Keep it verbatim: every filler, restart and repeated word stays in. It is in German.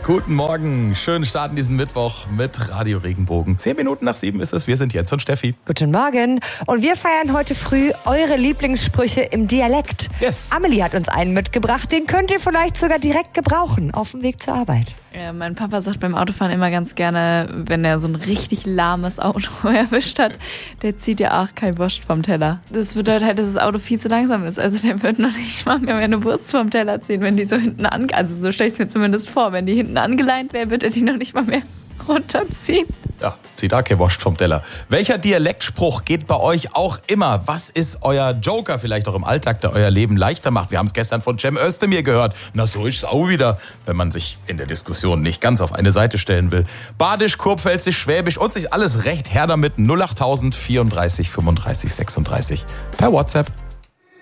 Guten Morgen, schönen Start in diesen Mittwoch mit Radio Regenbogen. Zehn Minuten nach sieben ist es, wir sind Jens und Steffi. Guten Morgen und wir feiern heute früh eure Lieblingssprüche im Dialekt. Yes. Amelie hat uns einen mitgebracht, den könnt ihr vielleicht sogar direkt gebrauchen auf dem Weg zur Arbeit. Ja, mein Papa sagt beim Autofahren immer ganz gerne, wenn er so ein richtig lahmes Auto erwischt hat, der zieht ja auch kein Wurst vom Teller. Das bedeutet halt, dass das Auto viel zu langsam ist. Also der wird noch nicht mal mehr eine Wurst vom Teller ziehen, wenn die so hinten an, also so stelle ich es mir zumindest vor, wenn die hinten angeleint wäre, wird er die noch nicht mal mehr runterziehen. Ja, zieht da kein Wurst vom Teller. Welcher Dialektspruch geht bei euch auch immer? Was ist euer Joker vielleicht auch im Alltag, der euer Leben leichter macht? Wir haben es gestern von Cem Özdemir gehört. Na, so ist es auch wieder, wenn man sich in der Diskussion nicht ganz auf eine Seite stellen will. Badisch, Kurpfälzisch, Schwäbisch und sich alles recht her damit. null acht tausend vierunddreißig fünfunddreißig sechsunddreißig per WhatsApp.